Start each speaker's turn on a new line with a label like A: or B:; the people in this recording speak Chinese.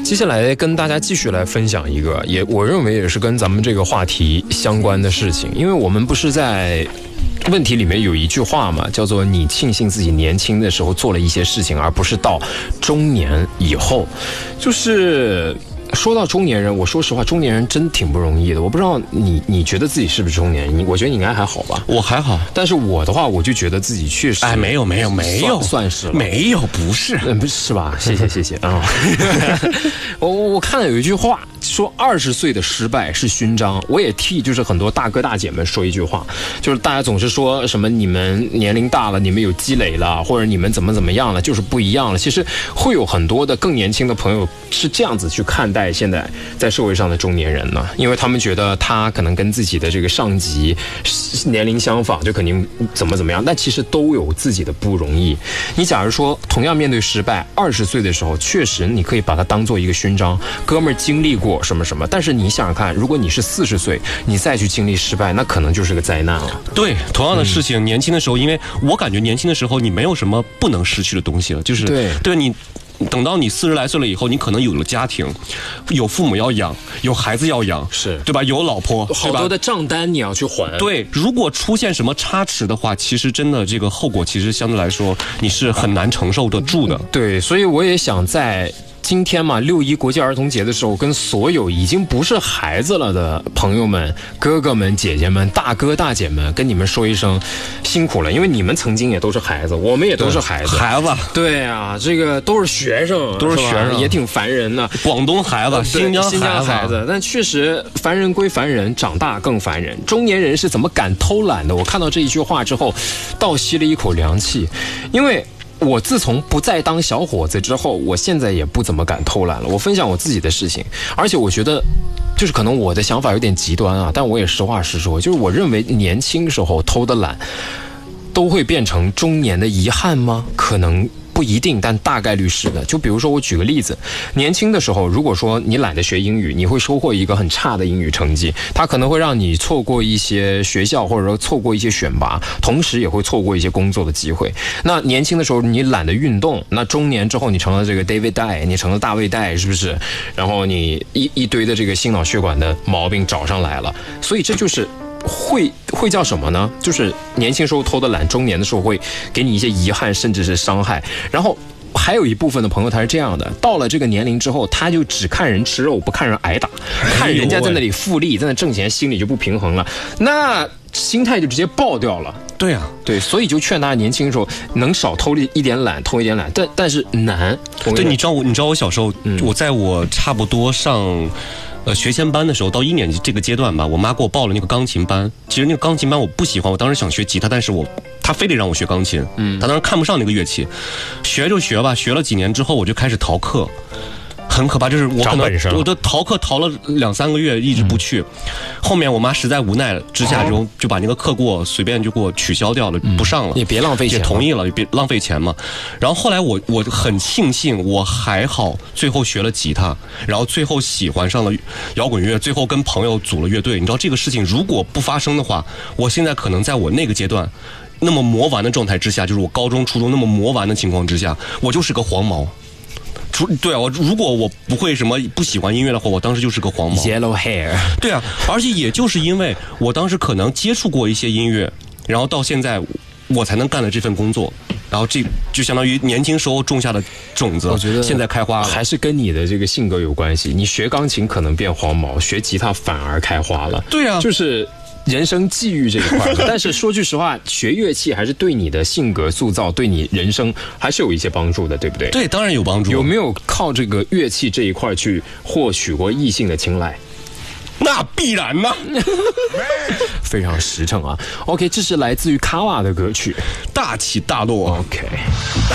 A: 接下来跟大家继续来分享一个，我认为也是跟咱们这个话题相关的事情，因为我们不是在问题里面有一句话嘛，叫做你庆幸自己年轻的时候做了一些事情，而不是到中年以后。就是说到中年人，我说实话，中年人真挺不容易的。我不知道你觉得自己是不是中年人？我觉得你应该还好吧。
B: 我还好，
A: 但是我的话，我就觉得自己确实
B: 没有，
A: 算是了，
B: 没有，不是，
A: 不是吧？谢谢啊。我看了有一句话说，20岁的失败是勋章。我也替就是很多大哥大姐们说一句话，就是大家总是说什么你们年龄大了，你们有积累了，或者你们怎么样了，就是不一样了。其实会有很多的更年轻的朋友是这样子去看待现在在社会上的中年人呢，因为他们觉得他可能跟自己的这个上级年龄相仿，就肯定怎么样，但其实都有自己的不容易。你假如说同样面对失败，20岁的时候，确实你可以把它当做一个勋章，哥们儿经历过什么，但是你想想看，如果你是40岁，你再去经历失败，那可能就是个灾难了。
B: 对，同样的事情，年轻的时候，因为我感觉年轻的时候你没有什么不能失去的东西了，就是对你。等到你40来岁了以后，你可能有了家庭，有父母要养，有孩子要养，
A: 是
B: 对吧？有老婆，
A: 好多的账单你要去还。
B: 对，如果出现什么差池的话，其实真的这个后果其实相对来说你是很难承受得住的。
A: 对，所以我也想在今天嘛，6·1国际儿童节的时候，跟所有已经不是孩子了的朋友们、哥哥们、姐姐们、大哥大姐们，跟你们说一声辛苦了，因为你们曾经也都是孩子，我们也都是孩子。对啊，这个都是学生，也挺烦人的。
B: 广东孩子，新疆孩子，
A: 但确实烦人归烦人，长大更烦人。中年人是怎么敢偷懒的？我看到这一句话之后，倒吸了一口凉气，因为我自从不再当小伙子之后，我现在也不怎么敢偷懒了。我分享我自己的事情，而且我觉得就是可能我的想法有点极端啊，但我也实话实说，就是我认为年轻时候偷的懒都会变成中年的遗憾吗？可能不一定，但大概率是的。就比如说我举个例子，年轻的时候，如果说你懒得学英语，你会收获一个很差的英语成绩，它可能会让你错过一些学校，或者说错过一些选拔，同时也会错过一些工作的机会。那年轻的时候你懒得运动，那中年之后你成了这个 David 戴，你成了大卫戴，是不是？然后你一堆的这个心脑血管的毛病找上来了，所以这就是会叫什么呢？就是年轻时候偷的懒，中年的时候会给你一些遗憾，甚至是伤害。然后还有一部分的朋友他是这样的，到了这个年龄之后，他就只看人吃肉，不看人挨打，看人家在那里复利，在那挣钱，心里就不平衡了，那心态就直接爆掉了。
B: 对啊，
A: 对，所以就劝大家年轻的时候能少偷一点懒，偷一点懒，但是难。
B: 对，你知道我小时候，我在我差不多上学前班的时候，到1年级这个阶段吧，我妈给我报了那个钢琴班。其实那个钢琴班我不喜欢，我当时想学吉他，但是她非得让我学钢琴。她当时看不上那个乐器，学就学吧，学了几年之后我就开始逃课。很可怕，就是我可能我的逃课逃了2-3个月，一直不去。后面我妈实在无奈之下就把那个课随便就给我取消掉了，不上了。
A: 也别浪费钱，
B: 也同意了，别浪费钱嘛。然后后来我很庆幸，我还好，最后学了吉他，然后最后喜欢上了摇滚乐，最后跟朋友组了乐队。你知道这个事情如果不发生的话，我现在可能在我那个阶段那么魔丸的状态之下，就是我高中初中那么魔丸的情况之下，我就是个黄毛。对啊，如果我不会什么不喜欢音乐的话，我当时就是个黄毛
A: ，yellow hair。
B: 对啊，而且也就是因为我当时可能接触过一些音乐，然后到现在我才能干了这份工作，然后这就相当于年轻时候种下的种子，
A: 我觉得
B: 现在开花了。
A: 还是跟你的这个性格有关系。你学钢琴可能变黄毛，学吉他反而开花了。
B: 对啊，
A: 就是人生际遇这一块。但是说句实话，学乐器还是对你的性格塑造，对你人生还是有一些帮助的，对不对？
B: 对，当然有帮助。
A: 有没有靠这个乐器这一块去获取过异性的青睐？
B: 那必然呢。
A: 非常实诚啊。OK， 这是来自于卡瓦的歌曲《
B: 大起大落》。
A: OK。